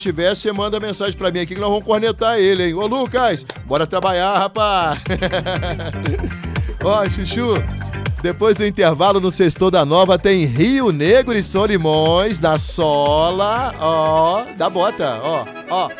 tiver, você manda mensagem pra mim aqui que nós vamos cornetar ele, hein? Ô, Lucas, bora trabalhar, rapaz. Ó, Chuchu, depois do intervalo no Sextou da Nova tem Rio Negro e Solimões da Sola, ó, da Bota, ó.